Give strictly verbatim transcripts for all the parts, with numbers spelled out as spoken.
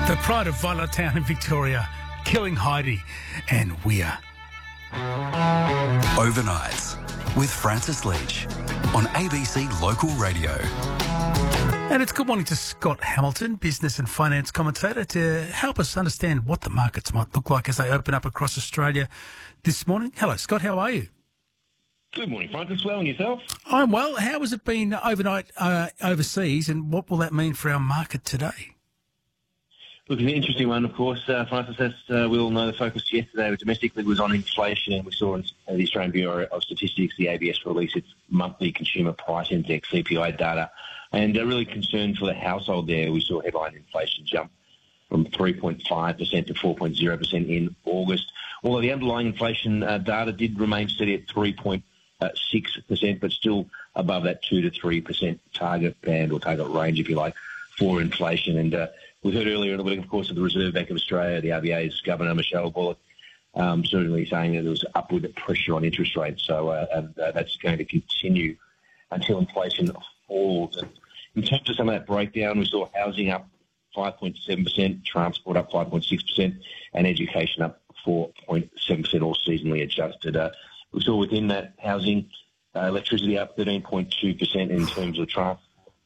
The pride of Violet Town in Victoria, Killing Heidi and Weir. Overnights with Francis Leach on A B C Local Radio. And it's good morning to Scott Hamilton, business and finance commentator, to help us understand what the markets might look like as they open up across Australia this morning. Hello, Scott. How are you? Good morning, Francis. Well, and yourself? I'm well. How has it been overnight uh, overseas, and what will that mean for our market today? Look, it's an interesting one, of course. Uh, Francis, as uh, we all know, the focus yesterday domestically was on inflation, and we saw in uh, the Australian Bureau of Statistics, the A B S, release its monthly consumer price index, C P I data, and uh, really concerned for the household there. We saw headline inflation jump from three point five percent to four point zero percent in August, although the underlying inflation uh, data did remain steady at three point six percent, but still above that two to three percent target band or target range, if you like, for inflation. And uh, we heard earlier in the week, of course, of the Reserve Bank of Australia, the R B A's Governor, Michelle Bullock, um, certainly saying that there was upward pressure on interest rates. So uh, and, uh, that's going to continue until inflation falls. And in terms of some of that breakdown, we saw housing up five point seven percent, transport up five point six percent, and education up four point seven percent, all seasonally adjusted. Uh, we saw within that housing, uh, electricity up thirteen point two percent in terms of transport,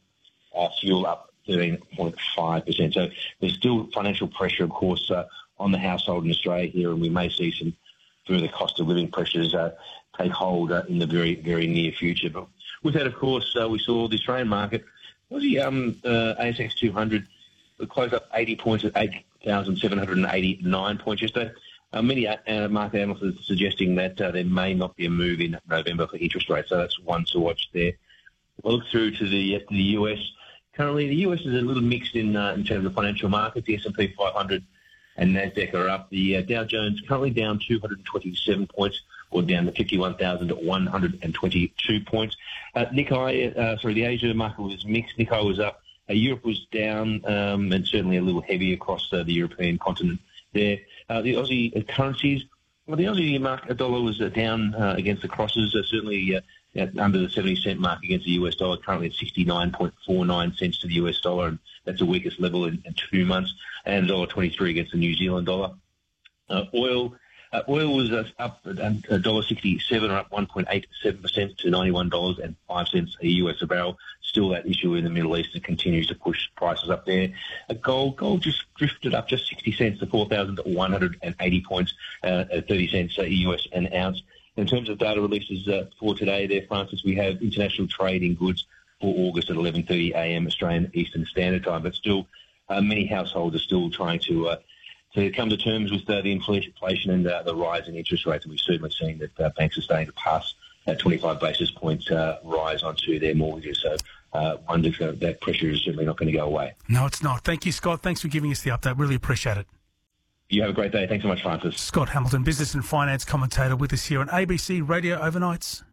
uh, fuel up thirteen point five percent. So there's still financial pressure, of course, uh, on the household in Australia here, and we may see some further cost of living pressures uh, take hold uh, in the very, very near future. But with that, of course, uh, we saw the Australian market, was the um, uh, A S X two hundred closed up eighty points at eight thousand seven hundred eighty-nine points yesterday. Uh, many uh, market analysts are suggesting that uh, there may not be a move in November for interest rates, so that's one to watch there. We'll look through to the, uh, to the U S. Currently, the U S is a little mixed in uh, in terms of financial markets. The S and P five hundred and NASDAQ are up. The uh, Dow Jones currently down two hundred twenty-seven points, or down to fifty-one thousand one hundred twenty-two points. Uh, Nikkei, uh, sorry, the Asia market was mixed. Nikkei was up. Uh, Europe was down, um, and certainly a little heavy across uh, the European continent there. Uh, the Aussie currencies, well, the Aussie market dollar was uh, down uh, against the crosses, uh, certainly uh, at under the seventy cent mark against the U S dollar, currently at sixty-nine point four nine cents to the U S dollar, and that's the weakest level in, in two months, and one dollar twenty-three against the New Zealand dollar. Uh, oil uh, oil was uh, up at one dollar sixty-seven, or up one point eight seven percent to ninety-one dollars and five cents a U S a barrel. Still that issue in the Middle East that continues to push prices up there. Uh, gold gold just drifted up just sixty cents to four thousand one hundred eighty points, uh, at thirty cents a U S an ounce. In terms of data releases uh, for today there, Francis, we have international trade in goods for August at eleven thirty a m Australian Eastern Standard Time, but still uh, many households are still trying to uh, to come to terms with uh, the inflation and uh, the rise in interest rates, and we've certainly seen that uh, banks are starting to pass that twenty-five basis points uh, rise onto their mortgages. So uh, wonder if uh, that pressure is certainly not going to go away. No, it's not. Thank you, Scott. Thanks for giving us the update. Really appreciate it. You have a great day. Thanks so much, Francis. Scott Hamilton, business and finance commentator, with us here on A B C Radio Overnights.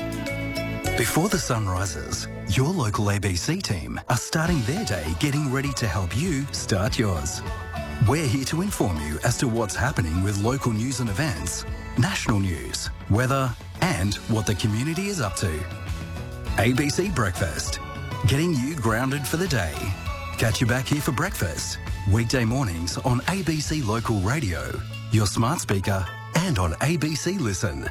Before the sun rises, your local A B C team are starting their day getting ready to help you start yours. We're here to inform you as to what's happening with local news and events, national news, weather, and what the community is up to. A B C Breakfast, getting you grounded for the day. Catch you back here for breakfast, weekday mornings on A B C Local Radio, your smart speaker, and on A B C Listen.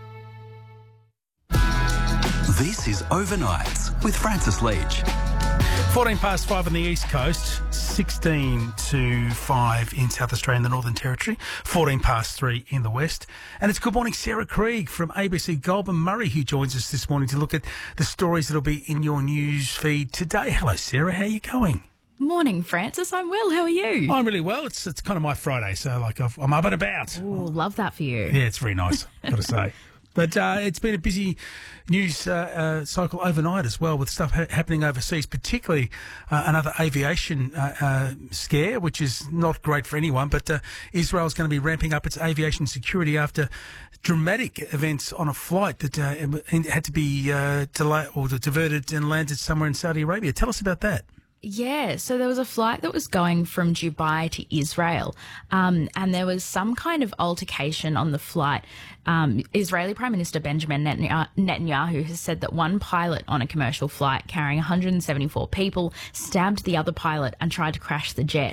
This is Overnights with Francis Leach. fourteen past five on the East Coast, sixteen to five in South Australia and the Northern Territory, fourteen past three in the West. And it's good morning, Sarah Krieg from A B C Goulburn Murray, who joins us this morning to look at the stories that will be in your news feed today. Hello, Sarah. How are you going? Morning, Francis. I'm well. How are you? I'm really well. It's it's kind of my Friday, so like I've, I'm up and about. Ooh, love that for you. Yeah, it's very nice, got to say. But uh, it's been a busy news uh, uh, cycle overnight as well, with stuff ha- happening overseas, particularly uh, another aviation uh, uh, scare, which is not great for anyone. But uh, Israel's going to be ramping up its aviation security after dramatic events on a flight that uh, had to be uh, delayed or diverted and landed somewhere in Saudi Arabia. Tell us about that. Yeah, so there was a flight that was going from Dubai to Israel, um, and there was some kind of altercation on the flight. Um, Israeli Prime Minister Benjamin Netanyahu has said that one pilot on a commercial flight carrying one hundred seventy-four people stabbed the other pilot and tried to crash the jet.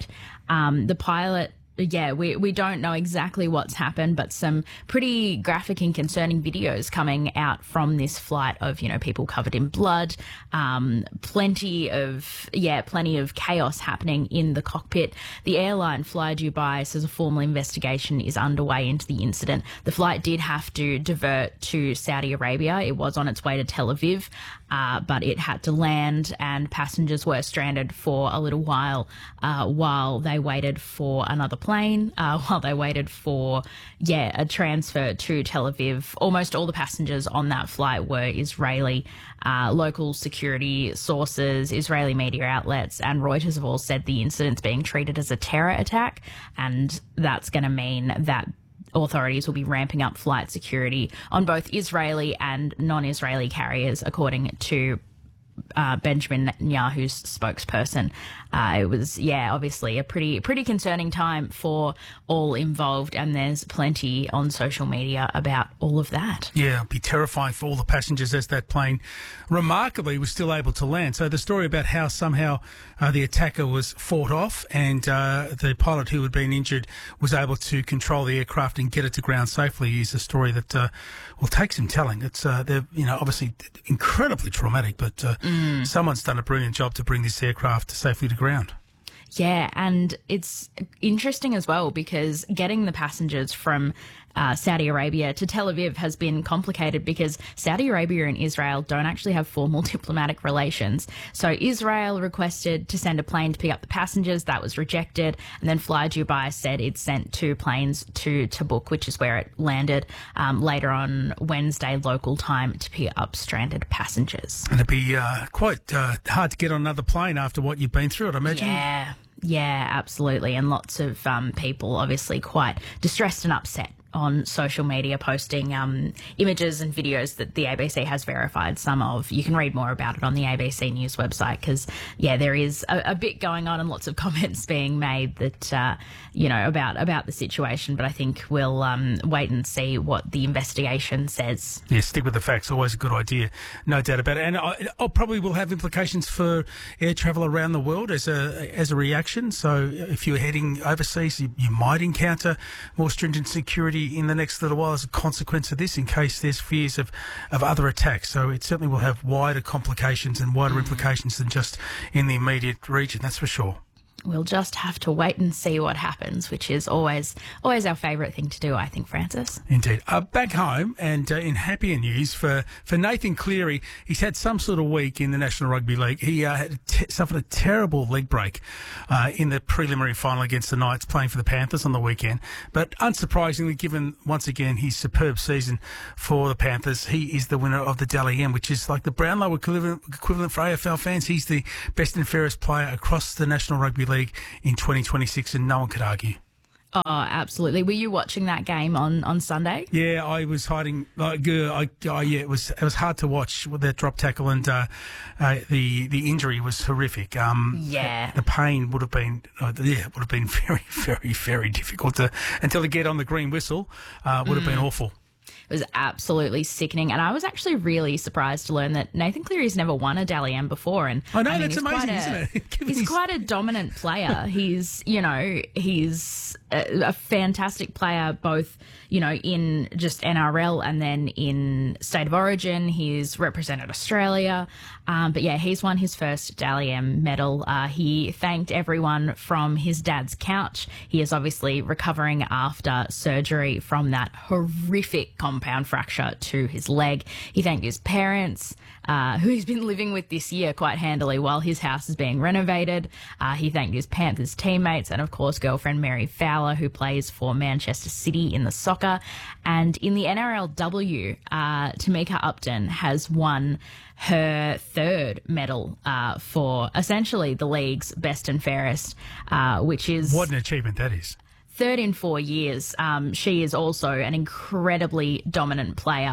Um, the pilot. Yeah, we, we don't know exactly what's happened, but some pretty graphic and concerning videos coming out from this flight of, you know, people covered in blood, um, plenty of, yeah, plenty of chaos happening in the cockpit. The airline, Fly Dubai, says a formal investigation is underway into the incident. The flight did have to divert to Saudi Arabia. It was on its way to Tel Aviv, uh, but it had to land and passengers were stranded for a little while uh, while they waited for another plane, uh, while they waited for, yeah, a transfer to Tel Aviv. Almost all the passengers on that flight were Israeli. Uh, local security sources, Israeli media outlets, and Reuters have all said the incident's being treated as a terror attack, and that's going to mean that authorities will be ramping up flight security on both Israeli and non-Israeli carriers, according to Uh, Benjamin Netanyahu's spokesperson. Uh, it was, yeah, obviously a pretty pretty concerning time for all involved, and there's plenty on social media about all of that. Yeah, it'd be terrifying for all the passengers as that plane remarkably was still able to land. So the story about how somehow uh, the attacker was fought off and uh, the pilot who had been injured was able to control the aircraft and get it to ground safely is a story that uh, will take some telling. It's uh, they're you know obviously incredibly traumatic, but uh, mm. someone's done a brilliant job to bring this aircraft safely to ground. Yeah, and it's interesting as well because getting the passengers from uh, Saudi Arabia to Tel Aviv has been complicated because Saudi Arabia and Israel don't actually have formal diplomatic relations. So Israel requested to send a plane to pick up the passengers. That was rejected. And then Fly Dubai said it sent two planes to Tabuk, which is where it landed um, later on Wednesday local time to pick up stranded passengers. And it'd be uh, quite uh, hard to get on another plane after what you've been through, I'd imagine. Yeah. Yeah, absolutely. And lots of um, people obviously quite distressed and upset on social media, posting um, images and videos that the A B C has verified some of. You can read more about it on the A B C News website because, yeah, there is a, a bit going on and lots of comments being made that, uh, you know, about about the situation. But I think we'll um, wait and see what the investigation says. Yeah, stick with the facts. Always a good idea. No doubt about it. And I, I probably will have implications for air travel around the world as a as a reaction. So if you're heading overseas, you, you might encounter more stringent security in the next little while as a consequence of this, in case there's fears of, of other attacks. So it certainly will have wider complications and wider implications than just in the immediate region, that's for sure. We'll just have to wait and see what happens, which is always always our favourite thing to do, I think, Francis. Indeed. Uh, back home and uh, in happier news for, for Nathan Cleary, he's had some sort of week in the National Rugby League. He uh, had t- suffered a terrible leg break uh, in the preliminary final against the Knights, playing for the Panthers on the weekend. But unsurprisingly, given once again his superb season for the Panthers, he is the winner of the Dally M, which is like the Brownlow equivalent, equivalent for A F L fans. He's the best and fairest player across the National Rugby League League in twenty twenty-six, and no one could argue. Oh, absolutely. Were you watching that game on, on Sunday? Yeah, I was hiding. Like, uh, I, I, yeah, it was it was hard to watch with that drop tackle, and uh, uh, the the injury was horrific. Um, yeah, the pain would have been uh, yeah would have been very very very difficult to until to get on the green whistle. Uh, would have mm. been awful. It was absolutely sickening, and I was actually really surprised to learn that Nathan Cleary's never won a Dally M before. And I know, I mean, that's amazing, a, isn't it? he's his... quite a dominant player. He's, you know, he's a, a fantastic player, both, you know, in just N R L and then in State of Origin. He's represented Australia. Um, but yeah, he's won his first Dally M medal. Uh, he thanked everyone from his dad's couch. He is obviously recovering after surgery from that horrific compound fracture to his leg. He thanked his parents, uh, who he's been living with this year quite handily while his house is being renovated. Uh, he thanked his Panthers teammates and, of course, girlfriend Mary Fowler, who plays for Manchester City in the soccer. And in the N R L W, uh, Tamika Upton has won her third medal uh, for essentially the league's best and fairest, uh, which is... What an achievement that is. Third in four years. Um, she is also an incredibly dominant player.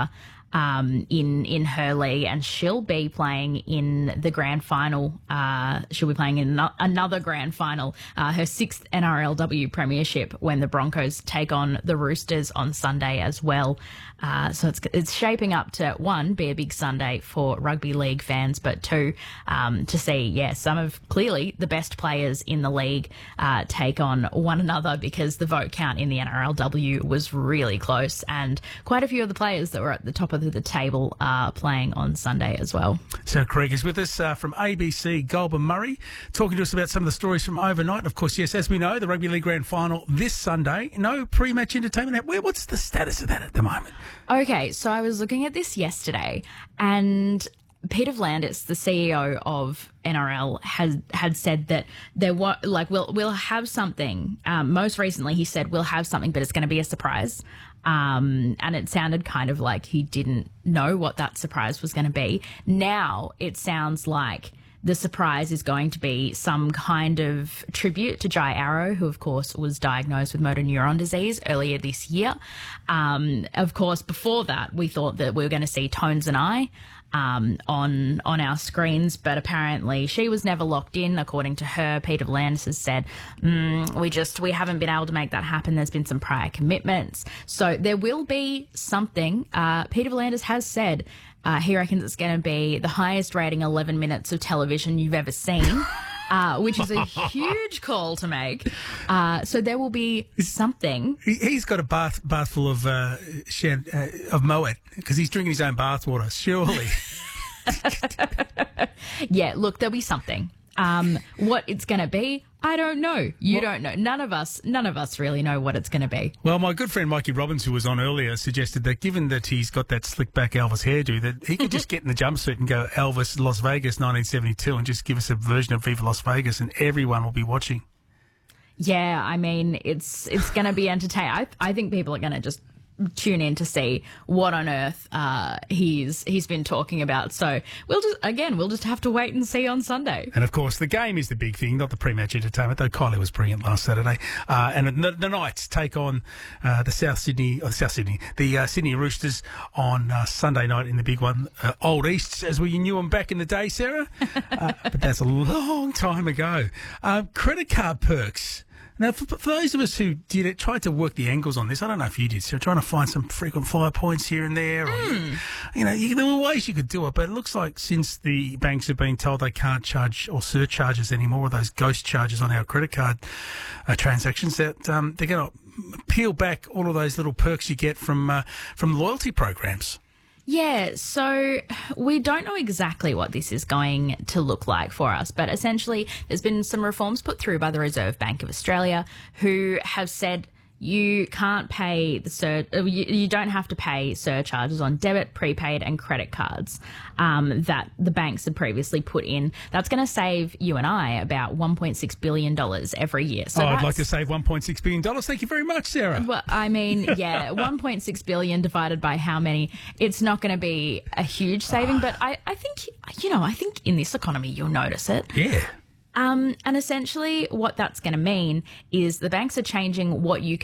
um, in in her league, and she'll be playing in the grand final. Uh, she'll be playing in no- another grand final, uh, her sixth N R L W premiership, when the Broncos take on the Roosters on Sunday as well. Uh, so it's it's shaping up to, one, be a big Sunday for rugby league fans, but two, um, to see, yeah, some of clearly the best players in the league uh, take on one another, because the vote count in the N R L W was really close, and quite a few of the players that were at the top of the table are playing on Sunday as well. So Craig is with us uh, from A B C, Goulburn Murray, talking to us about some of the stories from overnight. Of course, yes, as we know, the Rugby League Grand Final this Sunday. No pre-match entertainment. Where, what's the status of that at the moment? Okay, so I was looking at this yesterday, and Peter V'landis, the C E O of N R L, had had said that there were like we'll we'll have something. Um, most recently, he said we'll have something, but it's going to be a surprise. Um, and it sounded kind of like he didn't know what that surprise was going to be. Now it sounds like the surprise is going to be some kind of tribute to Jai Arrow, who, of course, was diagnosed with motor neuron disease earlier this year. Um, of course, before that, we thought that we were going to see Tones and I um, on on our screens, but apparently she was never locked in, according to her. Peter V'landis has said, mm, we just, we haven't been able to make that happen. There's been some prior commitments. So there will be something. Uh, Peter V'landis has said Uh, he reckons it's going to be the highest rating eleven minutes of television you've ever seen, uh, which is a huge call to make. Uh, so there will be something. He, he's got a bath bath full of uh, shan, uh, of Moet, because he's drinking his own bathwater, surely. Yeah, look, there'll be something. Um, what it's going to be, I don't know. You Well- don't know. None of us, none of us really know what it's going to be. Well, my good friend Mikey Robbins, who was on earlier, suggested that given that he's got that slick back Elvis hairdo, that he could just get in the jumpsuit and go Elvis Las Vegas nineteen seventy-two and just give us a version of Viva Las Vegas, and everyone will be watching. Yeah, I mean, it's it's going to be entertaining. I, I think people are going to just tune in to see what on earth uh, he's he's been talking about. So we'll just again we'll just have to wait and see on Sunday. And of course, the game is the big thing, not the pre-match entertainment. Though Kylie was brilliant last Saturday, uh, and the, the Knights take on uh, the South Sydney, or South Sydney, the uh, Sydney Roosters on uh, Sunday night in the big one, uh, Old East, as we knew them back in the day, Sarah. Uh, but that's a long time ago. Um, credit card perks. Now, for, for those of us who did it, tried to work the angles on this, I don't know if you did, so trying to find some frequent flyer points here and there. Or, Mm. you know, you, there were ways you could do it, but it looks like since the banks have been told they can't charge or surcharges anymore, those ghost charges on our credit card uh, transactions, that um, they're going to peel back all of those little perks you get from uh, from loyalty programs. Yeah, so we don't know exactly what this is going to look like for us, but essentially there's been some reforms put through by the Reserve Bank of Australia, who have said you can't pay the sur- uh, you, you don't have to pay surcharges on debit, prepaid and credit cards um, that the banks had previously put in. That's going to save you and I about one point six billion dollars every year. So oh, I'd that's- like to save one point six billion dollars. Thank you very much, Sarah. Well, I mean, yeah, one point six billion divided by how many? It's not going to be a huge saving, but I, I think, you know, I think in this economy you'll notice it. Yeah. Um, and essentially what that's going to mean is the banks are changing what you can